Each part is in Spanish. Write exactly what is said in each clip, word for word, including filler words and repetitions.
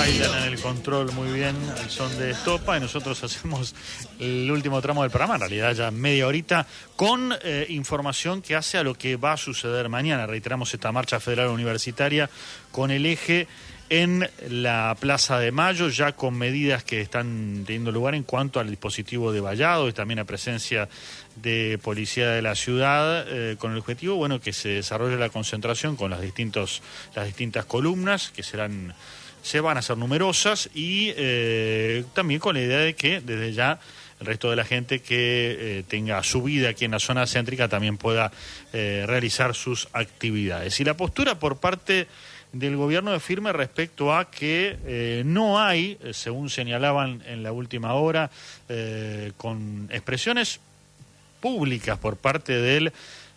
bailan en el control muy bien al son de estopa y nosotros hacemos el último tramo del programa, en realidad ya media horita, con eh, información que hace a lo que va a suceder mañana. Reiteramos esta marcha federal universitaria con el eje en la Plaza de Mayo, ya con medidas que están teniendo lugar en cuanto al dispositivo de vallado y también a presencia de policía de la ciudad, eh, con el objetivo, bueno, que se desarrolle la concentración con las distintos, las distintas columnas que serán, se van a hacer numerosas y eh, también con la idea de que desde ya el resto de la gente que eh, tenga su vida aquí en la zona céntrica también pueda eh, realizar sus actividades. Y la postura por parte del gobierno es firme respecto a que eh, no hay, según señalaban en la última hora, eh, con expresiones públicas por parte del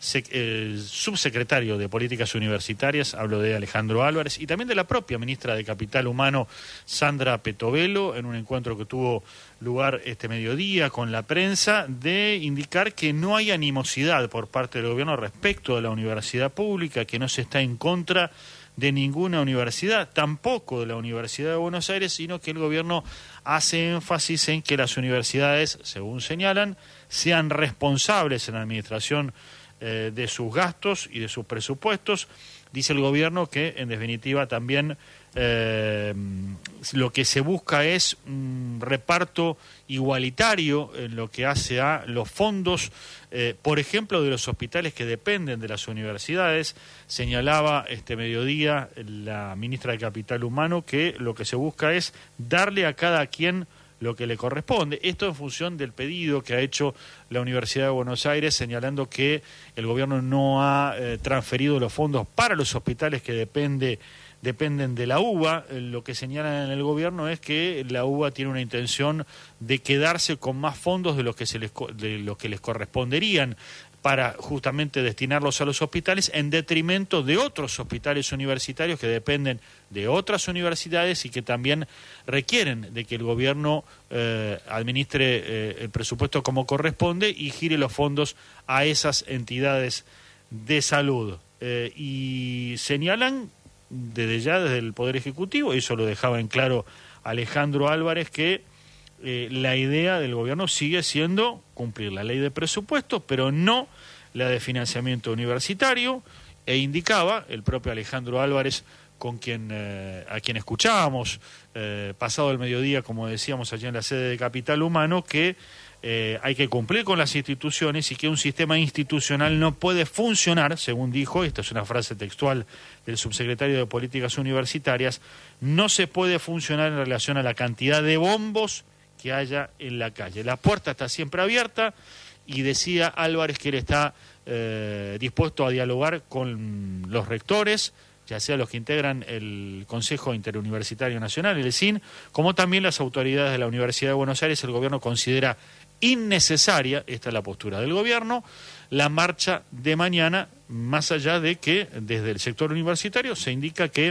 eh, subsecretario de Políticas Universitarias, hablo de Alejandro Álvarez, y también de la propia ministra de Capital Humano, Sandra Petovelo, en un encuentro que tuvo lugar este mediodía con la prensa, de indicar que no hay animosidad por parte del gobierno respecto de la universidad pública, que no se está en contra de ninguna universidad, tampoco de la Universidad de Buenos Aires, sino que el gobierno hace énfasis en que las universidades, según señalan, sean responsables en la administración eh, de sus gastos y de sus presupuestos. Dice el gobierno que, en definitiva, también eh, lo que se busca es un reparto igualitario en lo que hace a los fondos, eh, por ejemplo, de los hospitales que dependen de las universidades. Señalaba este mediodía la ministra de Capital Humano que lo que se busca es darle a cada quien lo que le corresponde. Esto en función del pedido que ha hecho la Universidad de Buenos Aires, señalando que el gobierno no ha eh, transferido los fondos para los hospitales que depende, dependen de la U B A. Eh, lo que señalan en el gobierno es que la U B A tiene una intención de quedarse con más fondos de los que, se les, de los que les corresponderían, para justamente destinarlos a los hospitales en detrimento de otros hospitales universitarios que dependen de otras universidades y que también requieren de que el gobierno eh, administre eh, el presupuesto como corresponde y gire los fondos a esas entidades de salud. Eh, y señalan desde ya, desde el Poder Ejecutivo, y eso lo dejaba en claro Alejandro Álvarez, que Eh, la idea del gobierno sigue siendo cumplir la ley de presupuestos, pero no la de financiamiento universitario, e indicaba el propio Alejandro Álvarez, con quien eh, a quien escuchábamos eh, pasado el mediodía, como decíamos allí en la sede de Capital Humano, que eh, hay que cumplir con las instituciones y que un sistema institucional no puede funcionar, según dijo, esta es una frase textual del subsecretario de Políticas Universitarias, no se puede funcionar en relación a la cantidad de bombos que haya en la calle. La puerta está siempre abierta y decía Álvarez que él está eh, dispuesto a dialogar con los rectores, ya sea los que integran el Consejo Interuniversitario Nacional, el E S I N, como también las autoridades de la Universidad de Buenos Aires. El gobierno considera innecesaria, esta es la postura del gobierno, la marcha de mañana, más allá de que desde el sector universitario se indica que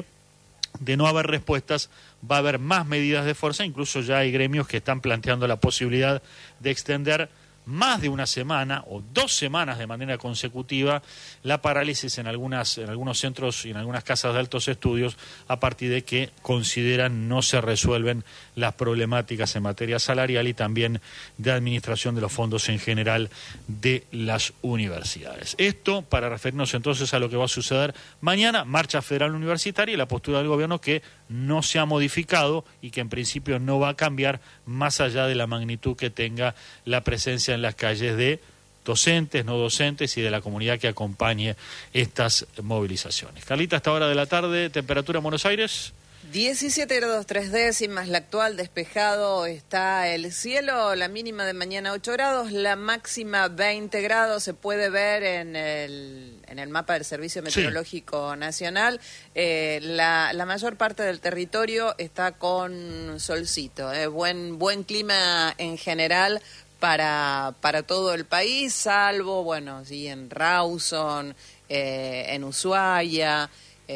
de no haber respuestas va a haber más medidas de fuerza. Incluso ya hay gremios que están planteando la posibilidad de extender más de una semana o dos semanas de manera consecutiva la parálisis en algunas en algunos centros y en algunas casas de altos estudios, a partir de que consideran no se resuelven las problemáticas en materia salarial y también de administración de los fondos en general de las universidades. Esto para referirnos entonces a lo que va a suceder mañana, marcha federal universitaria, y la postura del gobierno que no se ha modificado y que en principio no va a cambiar más allá de la magnitud que tenga la presencia en las calles de docentes, no docentes y de la comunidad que acompañe estas movilizaciones. Carlita, a esta hora de la tarde, temperatura en Buenos Aires. diecisiete grados tres décimas, la actual, despejado está el cielo, la mínima de mañana ocho grados, la máxima veinte grados, se puede ver en el, en el mapa del Servicio Meteorológico sí. Nacional. Eh, la, la mayor parte del territorio está con solcito, eh, buen, buen clima en general para, para todo el país, salvo, bueno, sí, en Rawson, eh, en Ushuaia,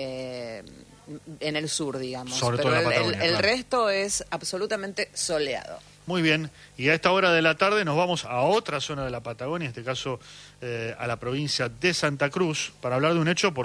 eh, en el sur, digamos. Sobre pero todo en la el, Patagonia, el, el claro. resto es absolutamente soleado. Muy bien, y a esta hora de la tarde nos vamos a otra zona de la Patagonia, en este caso eh, a la provincia de Santa Cruz, para hablar de un hecho por